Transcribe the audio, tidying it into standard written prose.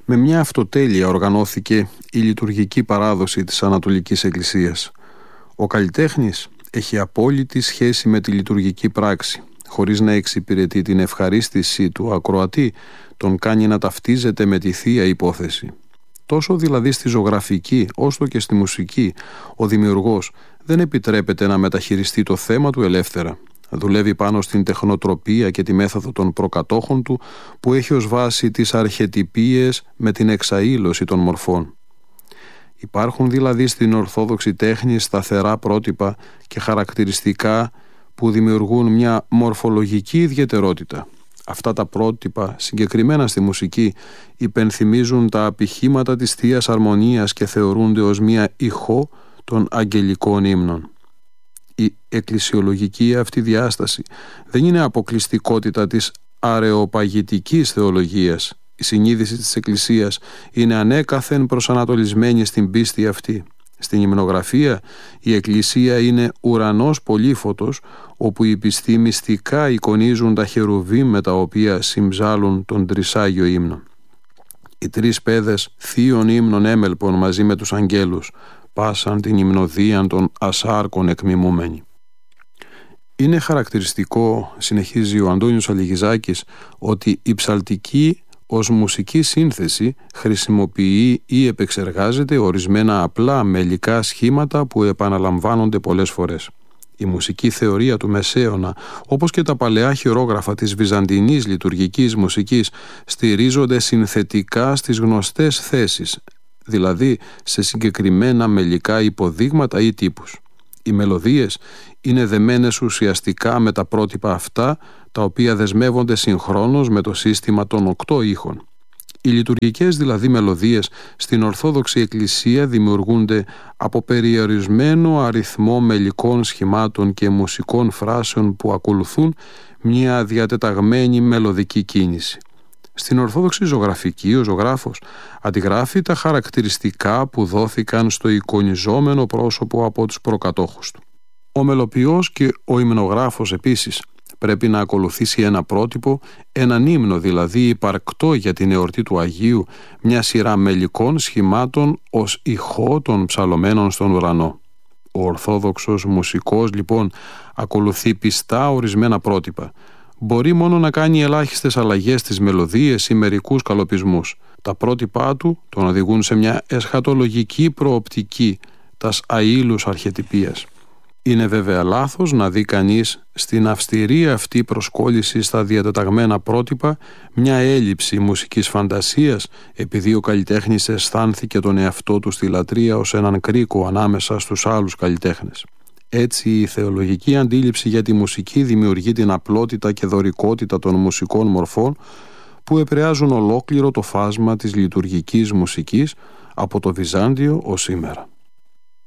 Με μια αυτοτέλεια οργανώθηκε η λειτουργική παράδοση της Ανατολικής Εκκλησίας. Ο καλλιτέχνης έχει απόλυτη σχέση με τη λειτουργική πράξη. Χωρίς να εξυπηρετεί την ευχαρίστηση του ακροατή, τον κάνει να ταυτίζεται με τη θεία υπόθεση. Τόσο δηλαδή στη ζωγραφική όσο και στη μουσική, ο δημιουργός δεν επιτρέπεται να μεταχειριστεί το θέμα του ελεύθερα. Δουλεύει πάνω στην τεχνοτροπία και τη μέθοδο των προκατόχων του, που έχει ως βάση τις αρχετυπίες με την εξαήλωση των μορφών. Υπάρχουν δηλαδή στην ορθόδοξη τέχνη σταθερά πρότυπα και χαρακτηριστικά που δημιουργούν μια μορφολογική ιδιαιτερότητα. Αυτά τα πρότυπα, συγκεκριμένα στη μουσική, υπενθυμίζουν τα απηχήματα της Θείας Αρμονίας και θεωρούνται ως μια ηχό των αγγελικών ύμνων. Η εκκλησιολογική αυτή διάσταση δεν είναι αποκλειστικότητα της αρεοπαγητικής θεολογίας. Η συνείδηση της Εκκλησίας είναι ανέκαθεν προσανατολισμένη στην πίστη αυτή. Στην υμνογραφία η Εκκλησία είναι ουρανός πολύφωτος, όπου οι πιστοί μυστικά εικονίζουν τα χερουβίμ με τα οποία συμψάλουν τον τρισάγιο ύμνο. Οι τρεις παιδες θείων ύμνων έμελπων μαζί με τους αγγέλους πάσαν την υμνοδίαν των ασάρκων εκμιμούμενοι. Είναι χαρακτηριστικό, συνεχίζει ο Αντώνιος Αλιγιζάκης, ότι η ψαλτική ως μουσική σύνθεση χρησιμοποιεί ή επεξεργάζεται ορισμένα απλά μελικά σχήματα που επαναλαμβάνονται πολλές φορές. Η μουσική θεωρία του Μεσαίωνα, όπως και τα παλαιά χειρόγραφα της βυζαντινής λειτουργικής μουσικής, στηρίζονται συνθετικά στις γνωστές θέσεις, δηλαδή σε συγκεκριμένα μελικά υποδείγματα ή τύπους. Οι μελωδίες είναι δεμένες ουσιαστικά με τα πρότυπα αυτά, τα οποία δεσμεύονται συγχρόνως με το σύστημα των 8 ήχων. Οι λειτουργικές δηλαδή μελωδίες στην Ορθόδοξη Εκκλησία δημιουργούνται από περιορισμένο αριθμό μελικών σχημάτων και μουσικών φράσεων που ακολουθούν μια διατεταγμένη μελωδική κίνηση. Στην Ορθόδοξη ζωγραφική ο ζωγράφος αντιγράφει τα χαρακτηριστικά που δόθηκαν στο εικονιζόμενο πρόσωπο από τους προκατόχους του. Ο μελοποιός και ο υμνογράφος επίσης πρέπει να ακολουθήσει ένα πρότυπο, έναν ύμνο δηλαδή υπαρκτό για την εορτή του Αγίου, μια σειρά μελικών σχημάτων ως ηχό των ψαλωμένων στον ουρανό. Ο Ορθόδοξος μουσικός λοιπόν ακολουθεί πιστά ορισμένα πρότυπα. Μπορεί μόνο να κάνει ελάχιστες αλλαγές στις μελωδίες ή μερικούς καλοπισμούς. Τα πρότυπά του τον οδηγούν σε μια εσχατολογική προοπτική τας αήλους αρχετυπίας. Είναι βέβαια λάθος να δει κανείς στην αυστηρή αυτή προσκόλληση στα διατεταγμένα πρότυπα μια έλλειψη μουσικής φαντασίας, επειδή ο καλλιτέχνης αισθάνθηκε τον εαυτό του στη λατρεία ως έναν κρίκο ανάμεσα στους άλλους καλλιτέχνες. Έτσι η θεολογική αντίληψη για τη μουσική δημιουργεί την απλότητα και δωρικότητα των μουσικών μορφών που επηρεάζουν ολόκληρο το φάσμα της λειτουργικής μουσικής από το Βυζάντιο ως σήμερα.